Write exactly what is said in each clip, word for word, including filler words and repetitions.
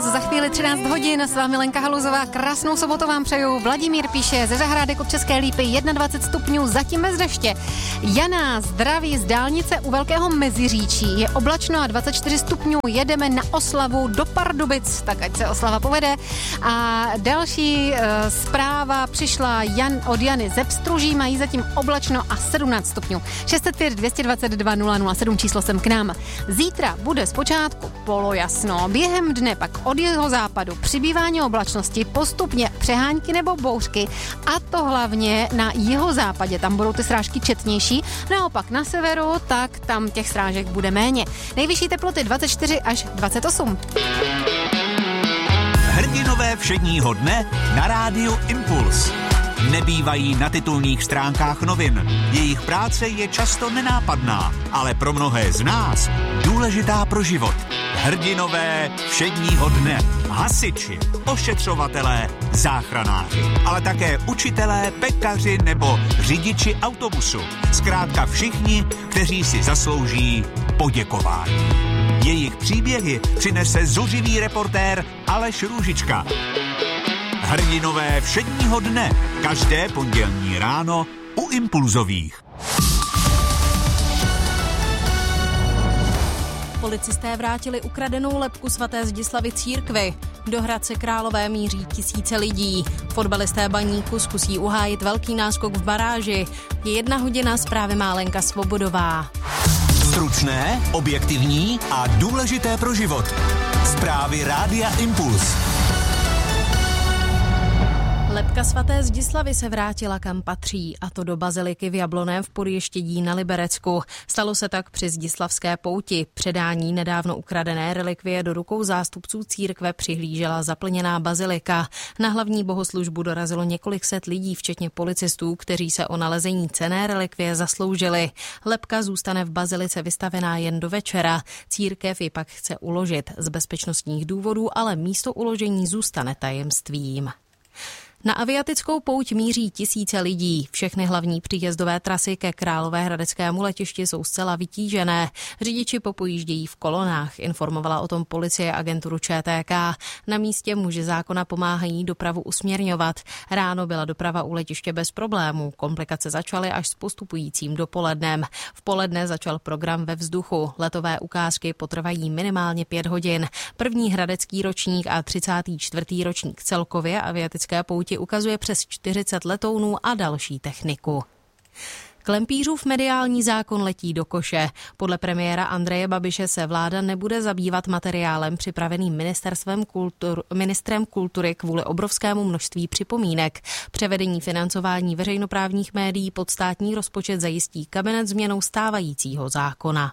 za chvíli třináct hodin, s vámi Lenka Haluzová, krásnou sobotu vám přeju. Vladimír píše, ze Zahrádek od České Lípy dvacet jedna stupňů, zatím bez deště. Jana zdraví z dálnice u Velkého Meziříčí, je oblačno a dvacet čtyři stupňů, jedeme na oslavu do Pardubic, tak ať se oslava povede. A další uh, zpráva přišla Jan, od Jany ze Pstruží, mají zatím oblačno a sedmnáct stupňů. šest set pět dvě dva dva nula nula sedm číslo sem k nám. Zítra bude zpočátku polojasno, během dne pak od jeho západu přibývání oblačnosti, postupně přehánky nebo bouřky, a to hlavně na jihozápadě, tam budou ty srážky četnější, naopak na severu, tak tam těch srážek bude méně. Nejvyšší teploty dvacet čtyři až dvacet osm. Hrdinové všedního dne na rádiu Impuls. Nebývají na titulních stránkách novin. Jejich práce je často nenápadná, ale pro mnohé z nás důležitá pro život. Hrdinové všedního dne. Hasiči, ošetřovatelé, záchranáři, ale také učitelé, pekaři nebo řidiči autobusu. Zkrátka všichni, kteří si zaslouží poděkování. Jejich příběhy přinese zuřivý reportér Aleš Růžička. Hrdinové všedního dne, každé pondělní ráno u Impulzových. Policisté vrátili ukradenou lebku svaté Zdislavy církvi. Do Hradce Králové míří tisíce lidí. Fotbalisté Baníku zkusí uhájit velký náskok v baráži. Je jedna hodina, zprávy má Lenka Svobodová. Stručné, objektivní a důležité pro život. Zprávy Rádia Impuls. Lebka svaté Zdislavy se vrátila kam patří, a to do baziliky v Jablonném v Podještědí na Liberecku. Stalo se tak při zdislavské pouti. Předání nedávno ukradené relikvie do rukou zástupců církve přihlížela zaplněná bazilika. Na hlavní bohoslužbu dorazilo několik set lidí, včetně policistů, kteří se o nalezení cenné relikvie zasloužili. Lebka zůstane v bazilice vystavená jen do večera. Církev ji pak chce uložit z bezpečnostních důvodů, ale místo uložení zůstane tajemstvím. Na aviatickou pouť míří tisíce lidí. Všechny hlavní příjezdové trasy ke královéhradeckému letišti jsou zcela vytížené. Řidiči popojíždějí v kolonách, informovala o tom policie agenturu Č T K. Na místě muži zákona pomáhají dopravu usměrňovat. Ráno byla doprava u letiště bez problémů. Komplikace začaly až s postupujícím dopolednem. V poledne začal program ve vzduchu. Letové ukázky potrvají minimálně pět hodin. První hradecký ročník a třicátý čtvrtý ročník celkově aviatické pouti ukazuje přes čtyřicet letounů a další techniku. Klempířův mediální zákon letí do koše. Podle premiéra Andreje Babiše se vláda nebude zabývat materiálem připraveným ministerstvem kultur, ministrem kultury kvůli obrovskému množství připomínek. Převedení financování veřejnoprávních médií pod státní rozpočet zajistí kabinet změnou stávajícího zákona.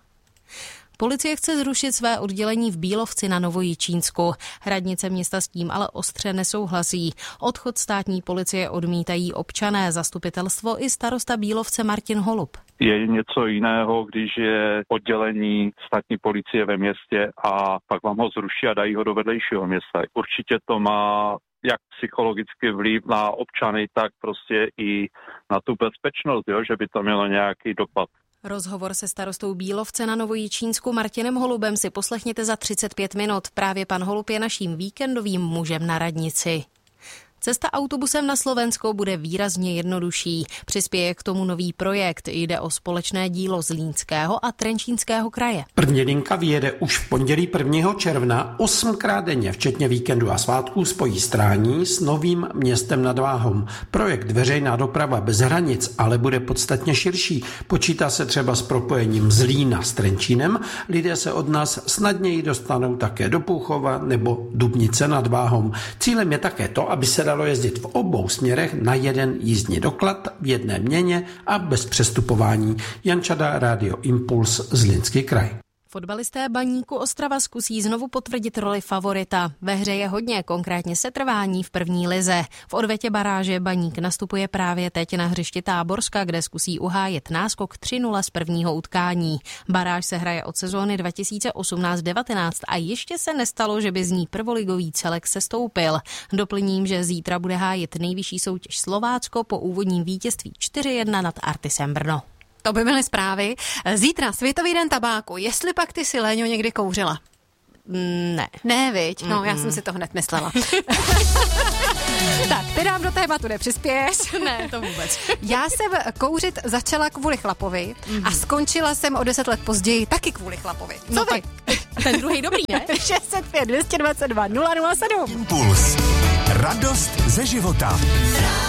Policie chce zrušit své oddělení v Bílovci na Novojičínsku. Radnice města s tím ale ostře nesouhlasí. Odchod státní policie odmítají občané, zastupitelstvo i starosta Bílovce Martin Holub. Je něco jiného, když je oddělení státní policie ve městě a pak vám ho zruší a dají ho do vedlejšího města. Určitě to má jak psychologicky vliv na občany, tak prostě i na tu bezpečnost, jo, že by to mělo nějaký dopad. Rozhovor se starostou Bílovce na Novojičínsku Martinem Holubem si poslechněte za třicet pět minut. Právě pan Holub je naším víkendovým mužem na radnici. Cesta autobusem na Slovensko bude výrazně jednodušší. Přispěje k tomu nový projekt. Jde o společné dílo Zlínského a Trenčínského kraje. První linka vyjede už v pondělí prvního června osmkrát denně, včetně víkendu a svátků, spojí Strání s Novým Městem nad Váhom. Projekt Veřejná doprava bez hranic ale bude podstatně širší. Počítá se třeba s propojením Zlína s Trenčínem. Lidé se od nás snadněji dostanou také do Púchova nebo Dubnice nad Váhom. Cílem je také to, aby se dalo jezdit v obou směrech na jeden jízdní doklad v jedné měně a bez přestupování. Jan Čada, Rádio Impuls, Zlínský kraj. Fotbalisté Baníku Ostrava zkusí znovu potvrdit roli favorita. Ve hře je hodně, konkrétně setrvání v první lize. V odvetě baráže Baník nastupuje právě teď na hřišti Táborska, kde zkusí uhájet náskok tři nula z prvního utkání. Baráž se hraje od sezóny dva tisíce osmnáct devatenáct a ještě se nestalo, že by z ní prvoligový celek sestoupil. Doplním, že zítra bude hájit nejvyšší soutěž Slovácko po úvodním vítězství čtyři jedna nad Artisem Brno. To by byly zprávy. Zítra Světový den tabáku. Jestli pak ty si, Léňo, někdy kouřila? Ne. Ne, viď? No, mm-mm. Já jsem si to hned myslela. Tak, ty nám do tématu nepřispěješ. Ne, to vůbec. Já jsem kouřit začala kvůli chlapovi mm-hmm. a skončila jsem o deset let později taky kvůli chlapovi. Co no vy? Ten druhý dobrý, ne? šest set pět, dvě stě dvacet dva, nula nula sedm. Impuls. Radost ze života.